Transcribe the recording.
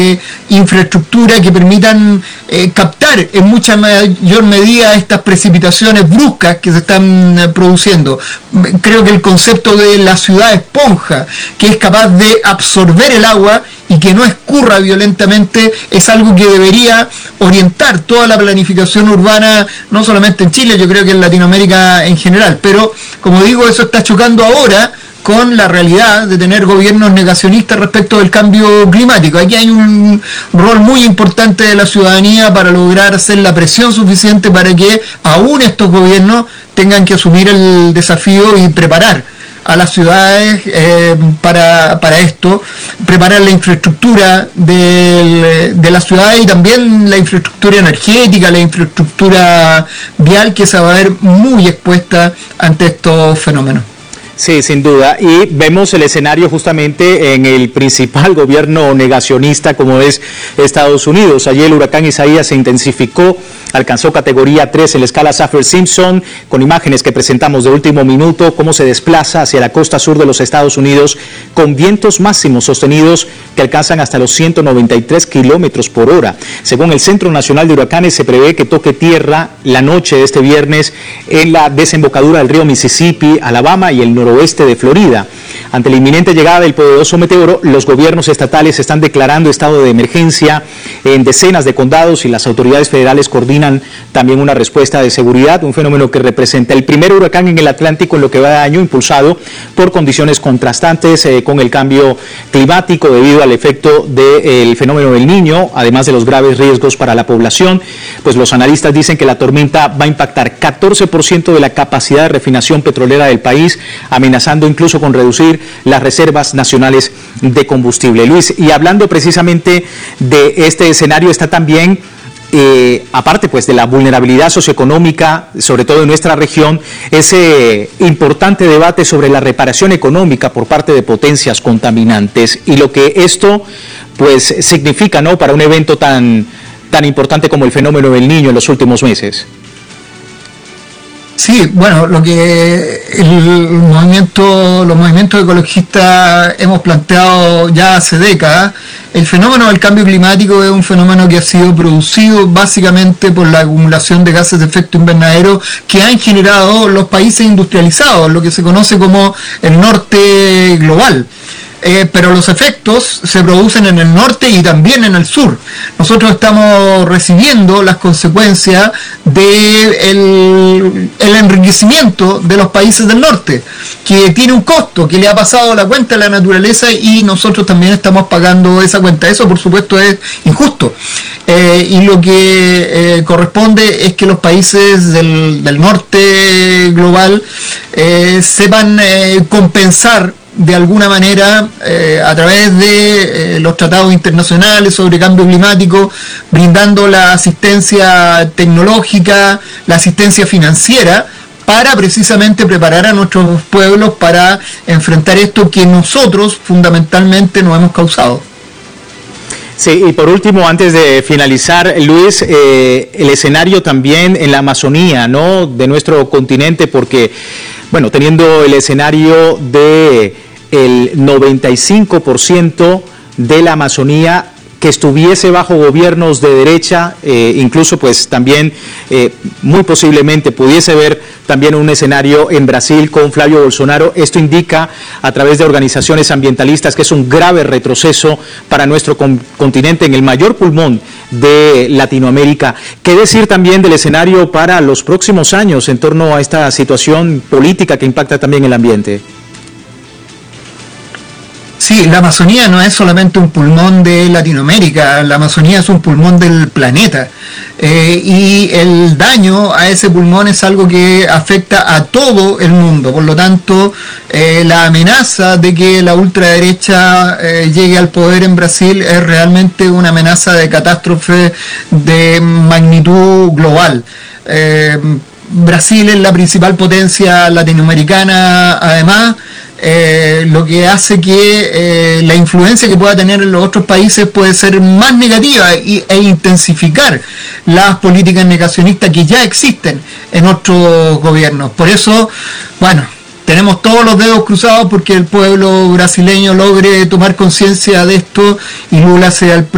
infraestructura que permitan captar en mucha mayor medida estas precipitaciones bruscas que se están produciendo. Creo que el concepto de la ciudad esponja, que es capaz de absorber el agua y que no escurra violentamente, es algo que debería orientar toda la planificación urbana, no solamente en Chile, yo creo que en Latinoamérica en general. Pero, como digo, eso está chocando ahora con la realidad de tener gobiernos negacionistas respecto del cambio climático. Aquí hay un rol muy importante de la ciudadanía para lograr hacer la presión suficiente para que aún estos gobiernos tengan que asumir el desafío y preparar a las ciudades para esto, preparar la infraestructura de la ciudad y también la infraestructura energética, la infraestructura vial, que se va a ver muy expuesta ante estos fenómenos. Sí, sin duda. Y vemos el escenario justamente en el principal gobierno negacionista como es Estados Unidos. Ayer el huracán Isaías se intensificó, alcanzó categoría 3 en la escala Saffir-Simpson, con imágenes que presentamos de último minuto, cómo se desplaza hacia la costa sur de los Estados Unidos con vientos máximos sostenidos que alcanzan hasta los 193 kilómetros por hora. Según el Centro Nacional de Huracanes, se prevé que toque tierra la noche de este viernes en la desembocadura del río Mississippi, Alabama y el noroeste de Florida. Ante la inminente llegada del poderoso meteoro, los gobiernos estatales están declarando estado de emergencia en decenas de condados y las autoridades federales coordinan también una respuesta de seguridad, un fenómeno que representa el primer huracán en el Atlántico en lo que va de año, impulsado por condiciones contrastantes con el cambio climático debido al efecto del fenómeno del Niño, además de los graves riesgos para la población. Pues los analistas dicen que la tormenta va a impactar 14% de la capacidad de refinación petrolera del país, amenazando incluso con reducir las reservas nacionales de combustible. Luis, y hablando precisamente de este escenario, está también, aparte pues de la vulnerabilidad socioeconómica, sobre todo en nuestra región, ese importante debate sobre la reparación económica por parte de potencias contaminantes y lo que esto pues significa, ¿no?, para un evento tan importante como el fenómeno del Niño en los últimos meses. Sí, bueno, lo que los movimientos ecologistas hemos planteado ya hace décadas, el fenómeno del cambio climático es un fenómeno que ha sido producido básicamente por la acumulación de gases de efecto invernadero que han generado los países industrializados, lo que se conoce como el norte global. Pero los efectos se producen en el norte y también en el sur. Nosotros estamos recibiendo las consecuencias del enriquecimiento de los países del norte, que tiene un costo, que le ha pasado la cuenta a la naturaleza y nosotros también estamos pagando esa cuenta. Eso, por supuesto, es injusto. Y lo que corresponde es que los países del norte global sepan compensar de alguna manera a través de los tratados internacionales sobre cambio climático, brindando la asistencia tecnológica, la asistencia financiera, para precisamente preparar a nuestros pueblos para enfrentar esto que nosotros fundamentalmente nos hemos causado. Sí, y por último, antes de finalizar, Luis, el escenario también en la Amazonía, ¿no?, de nuestro continente, porque, bueno, teniendo el escenario de el 95% de la Amazonía que estuviese bajo gobiernos de derecha, incluso pues también muy posiblemente pudiese haber también un escenario en Brasil con Flavio Bolsonaro. Esto indica a través de organizaciones ambientalistas que es un grave retroceso para nuestro continente en el mayor pulmón de Latinoamérica. ¿Qué decir también del escenario para los próximos años en torno a esta situación política que impacta también el ambiente? Sí, la Amazonía no es solamente un pulmón de Latinoamérica, la Amazonía es un pulmón del planeta y el daño a ese pulmón es algo que afecta a todo el mundo. Por lo tanto, la amenaza de que la ultraderecha llegue al poder en Brasil es realmente una amenaza de catástrofe de magnitud global. Brasil es la principal potencia latinoamericana, además, lo que hace que la influencia que pueda tener en los otros países puede ser más negativa e intensificar las políticas negacionistas que ya existen en otros gobiernos. Por eso, bueno, tenemos todos los dedos cruzados porque el pueblo brasileño logre tomar conciencia de esto y Lula sea el